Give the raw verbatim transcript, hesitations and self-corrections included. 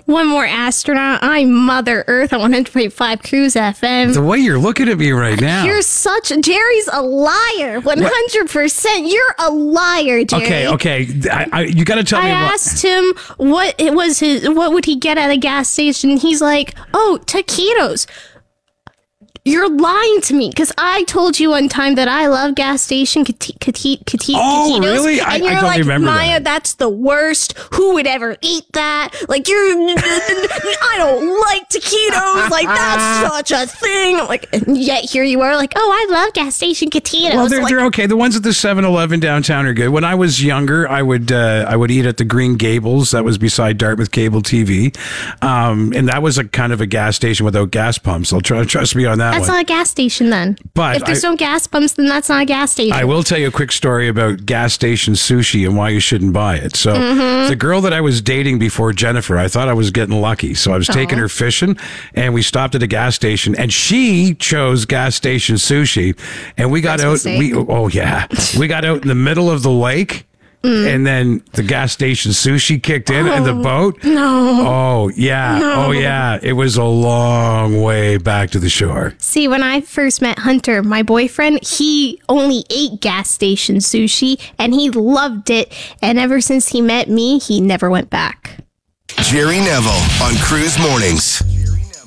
one more astronaut. I'm Mother Earth on one hundred point five Cruise F M. The way you're looking at me right now. You're such... Jerry's a liar. one hundred percent. What? You're a liar, Jerry. Okay, okay. I, I, you got to tell I me what... I asked him what it was his... What would he get at a gas station? He's like, oh, taquitos. You're lying to me because I told you one time that I love gas station cati- cati- cati- oh, taquitos. really? I, and you're I don't like, remember Maya, that. that's the worst. Who would ever eat that? Like, you're... I don't like taquitos. Like, that's such a thing. I'm like, and yet here you are like, oh, I love gas station taquitos. Well, they're, like, they're okay. The ones at the seven eleven downtown are good. When I was younger, I would uh, I would eat at the Green Gables. That was beside Dartmouth Cable T V. Um, and that was a kind of a gas station without gas pumps. I'll try, trust me on that That's one. not a gas station then. But if there's I- no gas pumps, then that's not a gas station. I will tell you a quick story about gas station sushi and why you shouldn't buy it. So Mm-hmm. the girl that I was dating before Jennifer, I thought I was getting lucky. So I was taking her fishing and we stopped at a gas station and she chose gas station sushi and we got Christmas out. We, oh yeah. We got out in the middle of the lake. Mm. And then the gas station sushi kicked in and the boat. No. Oh, yeah. No. Oh, yeah. It was a long way back to the shore. See, when I first met Hunter, my boyfriend, he only ate gas station sushi and he loved it. And ever since he met me, he never went back. Jerry Neville on Cruise Mornings.